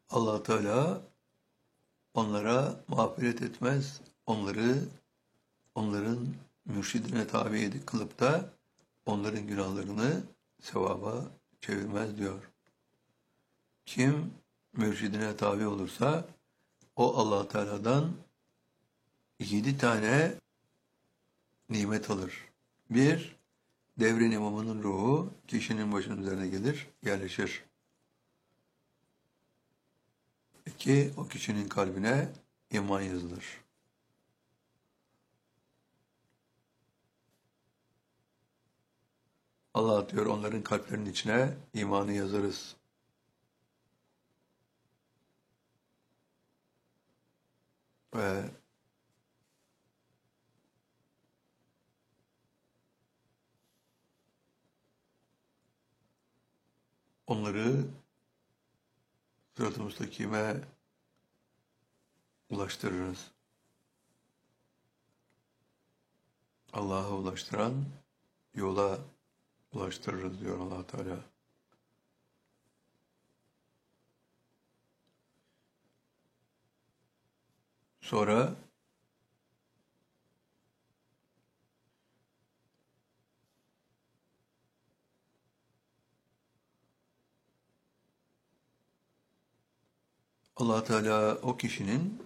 Allah Teala onlara mağfiret etmez. Onların mürşidine tabi kılıp da onların günahlarını sevaba çevirmez diyor. Kim mürşidine tabi olursa o Allah Teala'dan 7 tane nimet alır. Bir, devrin imamının ruhu kişinin başının üzerine gelir, yerleşir. 2, o kişinin kalbine iman yazılır. Allah diyor onların kalplerinin içine imanı yazarız. Ve onları sırat-ı müstakime ulaştırırız. Allah'a ulaştıran yola ulaştırırız diyor Allah Teala. Sonra Allah Teala o kişinin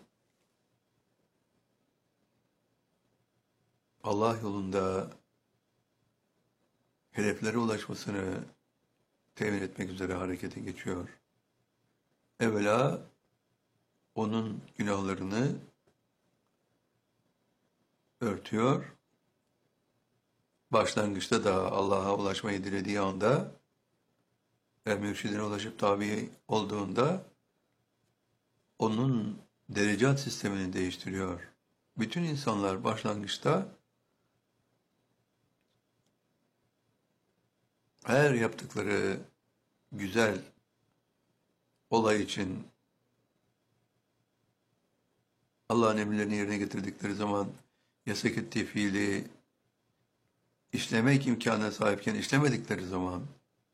Allah yolunda hedeflere ulaşmasını temin etmek üzere harekete geçiyor. Evvela onun günahlarını örtüyor. Başlangıçta da Allah'a ulaşmayı dilediği anda ve mürşidine ulaşıp tabi olduğunda onun derecat sistemini değiştiriyor. Bütün insanlar başlangıçta her yaptıkları güzel olay için Allah'ın emirlerini yerine getirdikleri zaman yasak ettiği fiili işlemek imkanına sahipken işlemedikleri zaman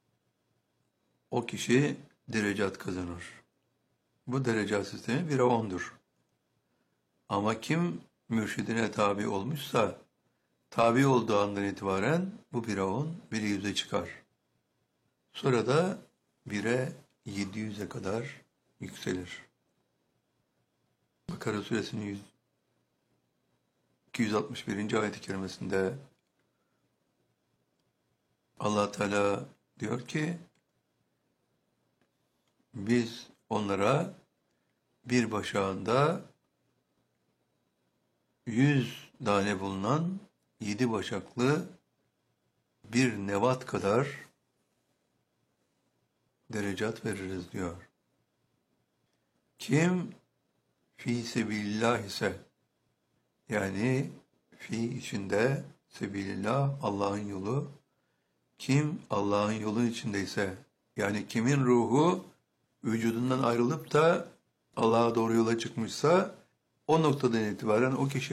o kişi derecat kazanır. Bu derecat sistemi 1'e 10'dur. Ama kim mürşidine tabi olmuşsa tabi olduğu andan itibaren bu 1'e 10, 1'e 100'e çıkar. Sonra da 1'e 700'e kadar yükselir. Bakara suresinin 261. ayet-i kerimesinde Allah Teala diyor ki biz onlara bir başağında 100 tane bulunan 7 başaklı bir nevat kadar derecat veririz diyor. Kim fi sebilillah ise yani fi içinde sebilillah Allah'ın yolu, kim Allah'ın yolu içindeyse yani kimin ruhu vücudundan ayrılıp da Allah'a doğru yola çıkmışsa o noktadan itibaren o kişi